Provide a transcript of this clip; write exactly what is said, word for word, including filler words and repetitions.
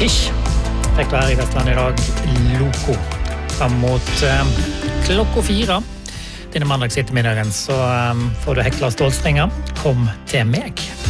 Ish. Fikk du her i Vestland i dag, Loco. Fram mot eh, klokka fire. Denne mandags ettermiddagen så um, får du Hekla Stålstringer. Kom til meg.